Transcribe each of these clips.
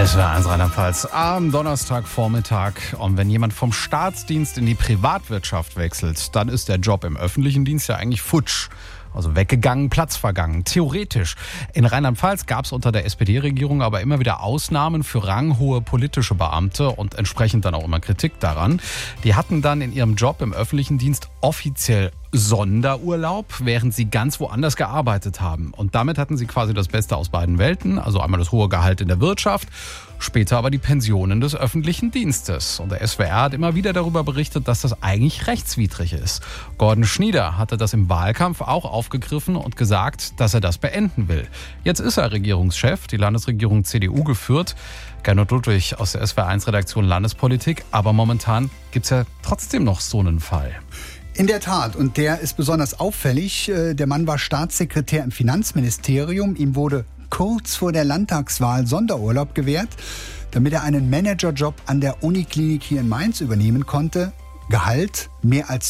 SWR1 Rheinland-Pfalz am Donnerstagvormittag. Und wenn jemand vom Staatsdienst in die Privatwirtschaft wechselt, dann ist der Job im öffentlichen Dienst ja eigentlich futsch. Also weggegangen, Platz vergangen. Theoretisch. In Rheinland-Pfalz gab es unter der SPD-Regierung aber immer wieder Ausnahmen für ranghohe politische Beamte und entsprechend dann auch immer Kritik daran. Die hatten dann in ihrem Job im öffentlichen Dienst offiziell Sonderurlaub, während sie ganz woanders gearbeitet haben. Und damit hatten sie quasi das Beste aus beiden Welten. Also einmal das hohe Gehalt in der Wirtschaft, später aber die Pensionen des öffentlichen Dienstes. Und der SWR hat immer wieder darüber berichtet, dass das eigentlich rechtswidrig ist. Gordon Schnieder hatte das im Wahlkampf auch aufgegriffen und gesagt, dass er das beenden will. Jetzt ist er Regierungschef, die Landesregierung CDU geführt. Gernot Ludwig aus der SWR1-Redaktion Landespolitik. Aber momentan gibt es ja trotzdem noch so einen Fall. In der Tat, und der ist besonders auffällig. Der Mann war Staatssekretär im Finanzministerium. Ihm wurde kurz vor der Landtagswahl Sonderurlaub gewährt, damit er einen Managerjob an der Uniklinik hier in Mainz übernehmen konnte. Gehalt mehr als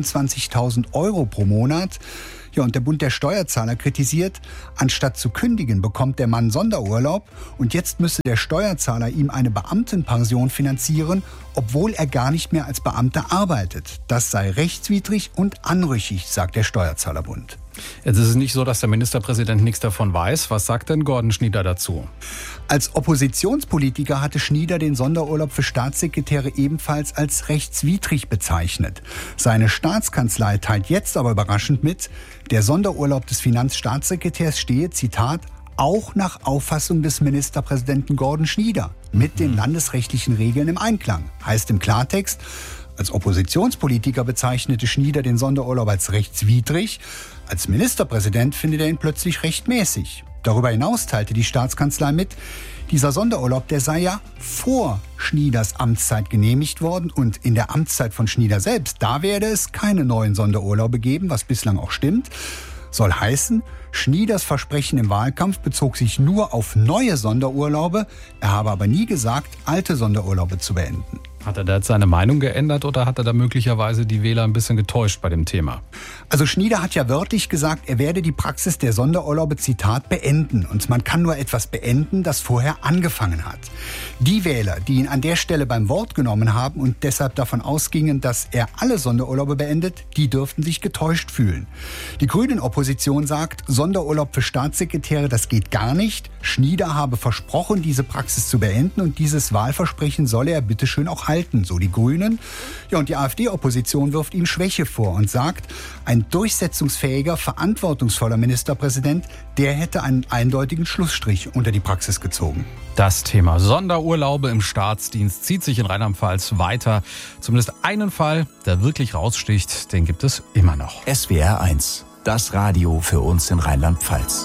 24.000 € pro Monat. Ja, und der Bund der Steuerzahler kritisiert, anstatt zu kündigen, bekommt der Mann Sonderurlaub und jetzt müsse der Steuerzahler ihm eine Beamtenpension finanzieren, obwohl er gar nicht mehr als Beamter arbeitet. Das sei rechtswidrig und anrüchig, sagt der Steuerzahlerbund. Jetzt ist es nicht so, dass der Ministerpräsident nichts davon weiß. Was sagt denn Gordon Schnieder dazu? Als Oppositionspolitiker hatte Schnieder den Sonderurlaub für Staatssekretäre ebenfalls als rechtswidrig bezeichnet. Seine Staatskanzlei teilt jetzt aber überraschend mit, der Sonderurlaub des Finanzstaatssekretärs stehe, Zitat, auch nach Auffassung des Ministerpräsidenten Gordon Schnieder mit den landesrechtlichen Regeln im Einklang. Heißt im Klartext, als Oppositionspolitiker bezeichnete Schnieder den Sonderurlaub als rechtswidrig. Als Ministerpräsident findet er ihn plötzlich rechtmäßig. Darüber hinaus teilte die Staatskanzlei mit, dieser Sonderurlaub, der sei ja vor Schnieders Amtszeit genehmigt worden und in der Amtszeit von Schnieder selbst, da werde es keine neuen Sonderurlaube geben, was bislang auch stimmt. Soll heißen, Schnieders Versprechen im Wahlkampf bezog sich nur auf neue Sonderurlaube, er habe aber nie gesagt, alte Sonderurlaube zu beenden. Hat er da jetzt seine Meinung geändert oder hat er da möglicherweise die Wähler ein bisschen getäuscht bei dem Thema? Also Schnieder hat ja wörtlich gesagt, er werde die Praxis der Sonderurlaube, Zitat, beenden. Und man kann nur etwas beenden, das vorher angefangen hat. Die Wähler, die ihn an der Stelle beim Wort genommen haben und deshalb davon ausgingen, dass er alle Sonderurlaube beendet, die dürften sich getäuscht fühlen. Die Grünen-Opposition sagt, Sonderurlaub für Staatssekretäre, das geht gar nicht. Schnieder habe versprochen, diese Praxis zu beenden und dieses Wahlversprechen solle er bitteschön auch halten, so die Grünen. Ja, und die AfD-Opposition wirft ihm Schwäche vor und sagt, ein durchsetzungsfähiger, verantwortungsvoller Ministerpräsident, der hätte einen eindeutigen Schlussstrich unter die Praxis gezogen. Das Thema Sonderurlaube im Staatsdienst zieht sich in Rheinland-Pfalz weiter. Zumindest einen Fall, der wirklich raussticht, den gibt es immer noch. SWR1, das Radio für uns in Rheinland-Pfalz.